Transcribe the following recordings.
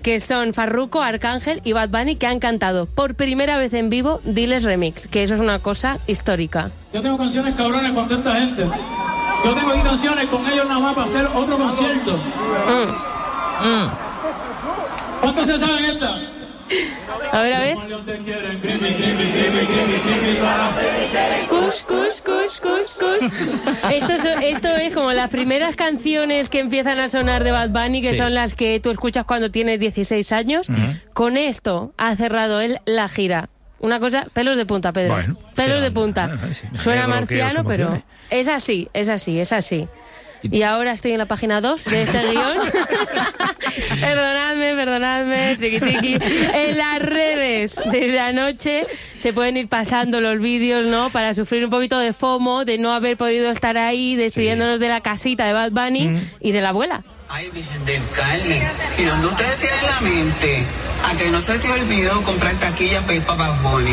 que son Farruko, Arcángel y Bad Bunny, que han cantado por primera vez en vivo Diles Remix, que eso es una cosa histórica. Yo tengo canciones cabrones con tanta gente. Yo tengo 10 canciones con ellos nada más para hacer otro concierto. ¿Cuántos se saben esta? A ver. Kush, kush, kush, kush, kush. Esto es como las primeras canciones que empiezan a sonar de Bad Bunny, que son las que tú escuchas cuando tienes 16 años. Con esto ha cerrado él la gira. Una cosa, pelos de punta, Pedro. Bueno, pelos de punta. Suena marciano, pero es así. Y ahora estoy en la página 2 de este guión. Perdonadme, triqui. En las redes desde anoche se pueden ir pasando los vídeos, ¿no? Para sufrir un poquito de FOMO, de no haber podido estar ahí, despidiéndonos de la casita de Bad Bunny y de la abuela. Ay, Virgen del Carmen. ¿Y dónde ustedes tienen la mente? ¿A que no se te olvidó comprar taquillas para ir para Bad Bunny?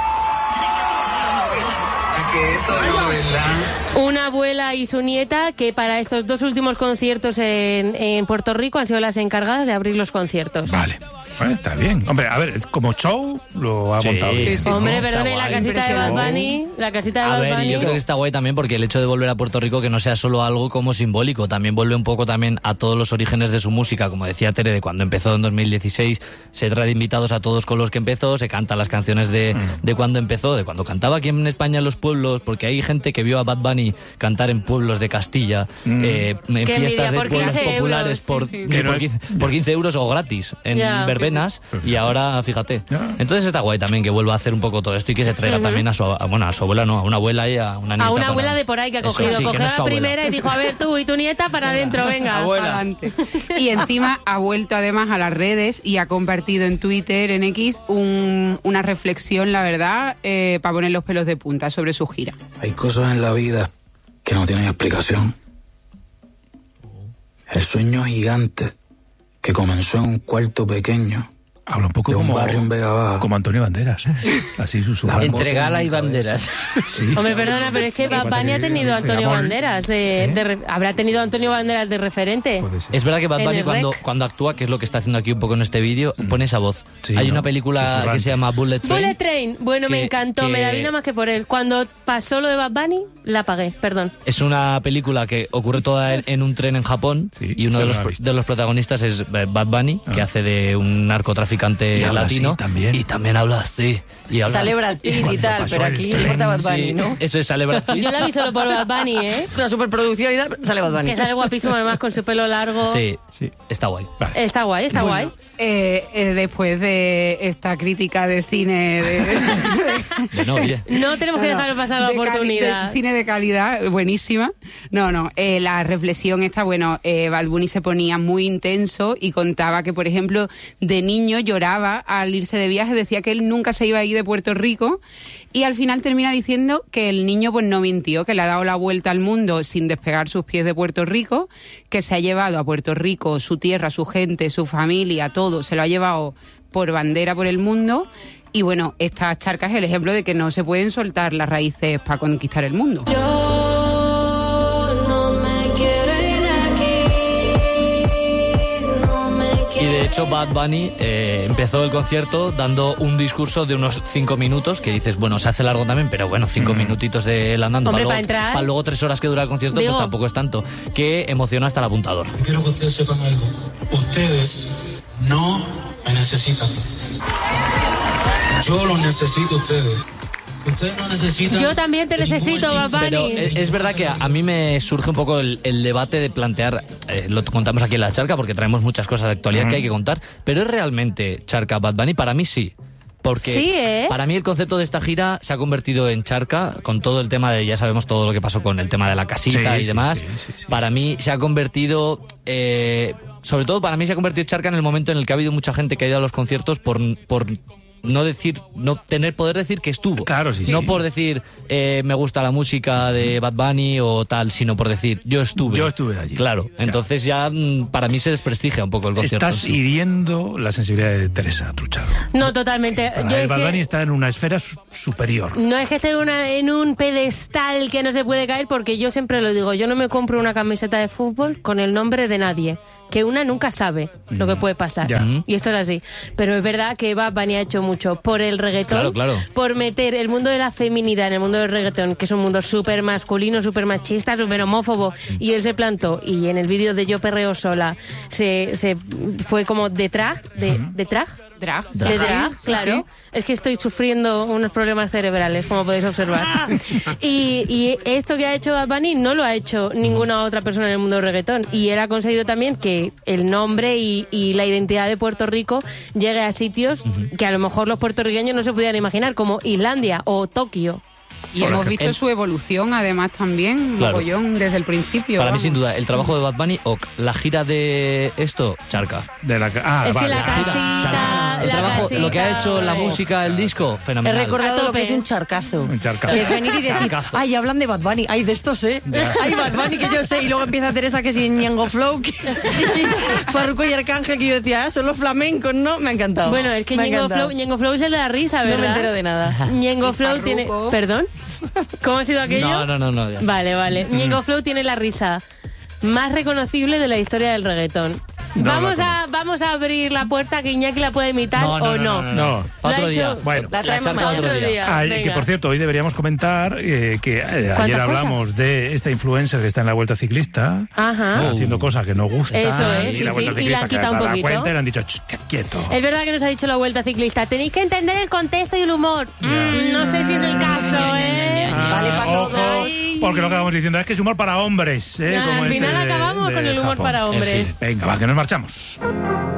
Que eso no, ¿verdad? Una abuela y su nieta que para estos 2 últimos conciertos en Puerto Rico han sido las encargadas de abrir los conciertos. Vale. Bueno, está bien. Hombre, a ver, como show lo ha montado bien. Sí, hombre, perdone, la casita de Bad Bunny. La casita de Bad Bunny. A ver, yo creo que está guay también porque el hecho de volver a Puerto Rico que no sea solo algo como simbólico, también vuelve un poco también a todos los orígenes de su música, como decía Tere, de cuando empezó en 2016, se trae invitados a todos con los que empezó, se cantan las canciones de cuando empezó, de cuando cantaba aquí en España en los pueblos, porque hay gente que vio a Bad Bunny cantar en pueblos de Castilla, en fiestas de pueblos populares por 15 euros o gratis en verbenas. Y ahora, fíjate. Entonces está guay también que vuelva a hacer un poco todo esto y que se traiga también a su abuela, no, a una abuela y a una nieta. A una abuela de por ahí que ha cogido. Cogió a la primera y dijo, a ver, tú y tu nieta para adentro, venga. Abuela. Y encima ha vuelto además a las redes y ha compartido en Twitter, en X, una reflexión, la verdad, para poner los pelos de punta sobre su gira. Hay cosas en la vida que no tienen explicación. El sueño gigante que comenzó en un cuarto pequeño. Habla un poco de un como barrio en Vega Baja. Como Antonio Banderas. Así susurrando. Entre Gala y Banderas. Sí. Hombre, perdona, pero es que Bad Bunny ha tenido a Antonio Banderas. Habrá tenido a Antonio Banderas de referente. Es verdad que Bad Bunny cuando actúa, que es lo que está haciendo aquí un poco en este vídeo, pone esa voz. Sí, hay una película que se llama Bullet Train. Bullet Train. Bueno, me encantó. Me la vi nada más que por él. Cuando pasó lo de Bad Bunny, la apagué. Perdón. Es una película que ocurre toda en un tren en Japón y uno de los protagonistas es Bad Bunny, que hace de un narcotraficante latino. También. Y también habla así. Y habla, sale Brad Pitt y tal, pero aquí importa Bad Bunny, ¿no? Eso es, sale Brad Pitt. Yo la vi solo por Bad Bunny, ¿eh? Es una superproducción y tal, sale Bad Bunny. Que sale guapísimo además con su pelo largo. Sí, está guay. Vale. Está guay. Después de esta crítica de cine de novia. No tenemos que dejar pasar la oportunidad. De cine de calidad, buenísima. La reflexión esta, Bad Bunny se ponía muy intenso y contaba que, por ejemplo, de niño lloraba al irse de viaje, decía que él nunca se iba a ir de Puerto Rico y al final termina diciendo que el niño pues no mintió, que le ha dado la vuelta al mundo sin despegar sus pies de Puerto Rico, que se ha llevado a Puerto Rico su tierra, su gente, su familia, todo, se lo ha llevado por bandera por el mundo. Y bueno, esta charca es el ejemplo de que no se pueden soltar las raíces para conquistar el mundo. Y de hecho Bad Bunny empezó el concierto dando un discurso de unos 5 minutos, que dices, bueno, se hace largo también, pero bueno, 5 minutitos de él andando. Hombre, para luego 3 horas que dura el concierto, pues tampoco es tanto. Que emociona hasta el apuntador. Yo quiero que ustedes sepan algo. Ustedes no me necesitan. Yo los necesito a ustedes. Ustedes no necesitan. Yo también te necesito, Bad Bunny. Pero es verdad que a mí me surge un poco el debate de plantear, lo contamos aquí en la charca porque traemos muchas cosas de actualidad que hay que contar, pero ¿es realmente charca Bad Bunny? Para mí sí. Porque para mí el concepto de esta gira se ha convertido en charca con todo el tema de, ya sabemos todo lo que pasó con el tema de la casita y demás. Para mí se ha convertido, sobre todo para mí se ha convertido en charca en el momento en el que ha habido mucha gente que ha ido a los conciertos por no poder decir que estuvo. Claro, no por decir me gusta la música de Bad Bunny o tal, sino por decir yo estuve allí. Claro, entonces ya para mí se desprestigia un poco el concierto. Estás hiriendo la sensibilidad de Teresa Truchado. No, totalmente. Bad Bunny está en una esfera superior. No es que esté en un pedestal que no se puede caer, porque yo siempre lo digo, yo no me compro una camiseta de fútbol con el nombre de nadie. que una nunca sabe lo que puede pasar. Ya. Y esto es así. Pero es verdad que Bad Bunny ha hecho mucho por el reggaetón, Claro. por meter el mundo de la feminidad en el mundo del reggaetón, que es un mundo súper masculino, súper machista, súper homófobo, y él se plantó, y en el vídeo de Yo Perreo Sola se fue como de drag, claro. Es que estoy sufriendo unos problemas cerebrales, como podéis observar. Y esto que ha hecho Bad Bunny no lo ha hecho ninguna otra persona en el mundo del reggaetón. Y él ha conseguido también que el nombre y la identidad de Puerto Rico llegue a sitios que a lo mejor los puertorriqueños no se pudieran imaginar, como Islandia o Tokio. Y hemos visto su evolución, además, también, Claro. mogollón, desde el principio. Para mí, vamos. sin duda, el trabajo de Bad Bunny, la gira de esto, charca. De la, Es que la casita, El la trabajo, casita, lo que ha hecho la hombre. música, el disco, He fenomenal. A recordado lo tope. que es un charcazo. Un charcazo. Que es venir y decir, Charcazo. ay, hablan de Bad Bunny, ay, de esto sé. Ay, Bad Bunny que yo sé. Y luego empieza Teresa que sí, Ñengo Flow, que sí, Farruko y Arcángel, que yo decía, son los flamencos, ¿no? Me ha encantado. Bueno, es que Me ha Ñengo encantado. Flow es el de la risa, ¿verdad? No me entero de nada. Ñengo Y Flow Farruko. tiene... ¿Perdón? ¿Cómo ha sido aquello? No. Ya. Vale. Ñengo Flow tiene la risa más reconocible de la historia del reggaetón. No la Vamos a abrir la puerta que Iñaki la puede imitar No, o no. No. Lo Otro ha día. hecho- Bueno, La traemos charca mañana. otro día. Que venga. por cierto, hoy deberíamos comentar que ayer cosas? hablamos de esta influencer que está en la Vuelta Ciclista, Ajá. haciendo cosas que no gustan. Eso es, y sí, la Vuelta sí, y la Ciclista han que quitado se un ha dado poquito. cuenta y le han dicho, quieto. Es verdad que nos ha dicho la Vuelta Ciclista. Tenéis que entender el contexto y el humor. No sé si es el caso, ¿eh? Vale para ojo, todos. porque lo que acabamos diciendo es que es humor para hombres. Al como final este de- acabamos de con el humor Japón. para hombres. En fin. Venga, va, que nos marchamos.